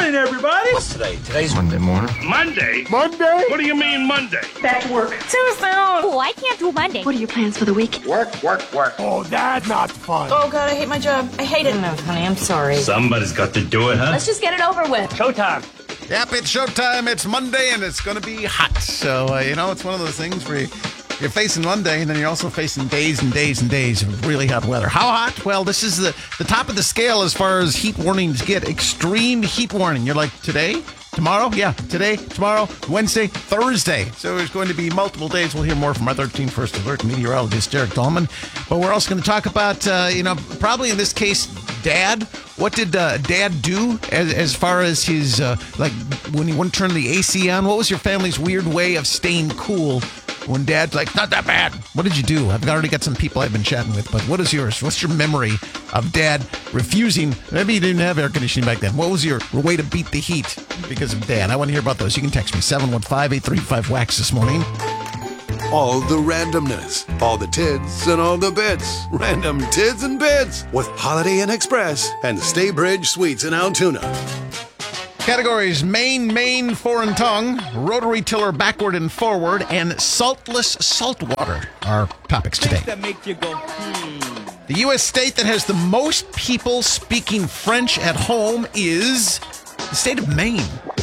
morning, everybody. What's today? Today's Monday morning. Monday? Monday? What do you mean Monday? Back to work. Too soon. Oh, I can't do Monday. What are your plans for the week? Work. Oh, that's not fun. Oh, God, I hate my job. I hate it. No, honey, I'm sorry. Somebody's got to do it, huh? Let's just get it over with. Showtime. Yep, it's showtime. It's Monday, and it's going to be hot. So, it's one of those things where you're facing Monday, and then you're also facing days and days and days of really hot weather. How hot? Well, this is the top of the scale as far as heat warnings get. Extreme heat warning. You're like, today? Tomorrow? Yeah, today, tomorrow, Wednesday, Thursday. So there's going to be multiple days. We'll hear more from our 13 First Alert meteorologist, Derek Dahlman. But we're also going to talk about, probably in this case, Dad. What did Dad do as far as his, when he wouldn't turn the AC on? What was your family's weird way of staying cool when Dad's like, not that bad? What did you do? I've already got some people I've been chatting with, but what is yours? What's your memory of Dad refusing? Maybe you didn't have air conditioning back then. What was your way to beat the heat because of Dad? I want to hear about those. You can text me, 715-835-WAX this morning. All the randomness, all the tids and all the bits. Random tids and bits with Holiday Inn Express and Staybridge Suites in Altoona. Categories: main, foreign tongue, rotary tiller backward and forward, and saltless saltwater are topics today. That make you go, The U.S. state that has the most people speaking French at home is the state of Maine.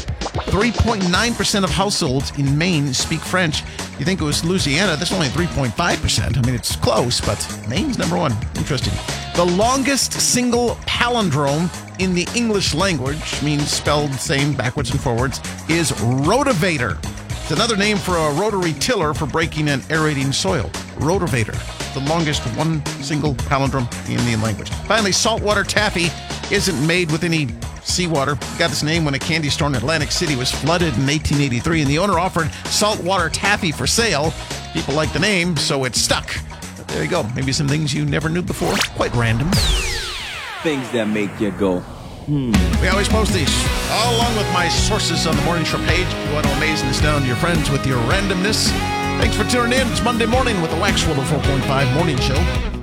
3.9% of households in Maine speak French. You think it was Louisiana, that's only 3.5%. I mean, it's close, but Maine's number one. Interesting. The longest single palindrome in the English language, means spelled same backwards and forwards, is rotavator. It's another name for a rotary tiller for breaking and aerating soil. Rotavator. The longest one single palindrome in the language. Finally, saltwater taffy isn't made with any seawater. It got its name when a candy store in Atlantic City was flooded in 1883, and the owner offered saltwater taffy for sale. People liked the name, so it stuck. But there you go. Maybe some things you never knew before. Quite random. things that make you go, We always post these all along with my sources on the Morning Show page. If you want to amaze and astound your friends with your randomness. Thanks for tuning in. It's Monday morning with the Wax 104.5 Morning Show.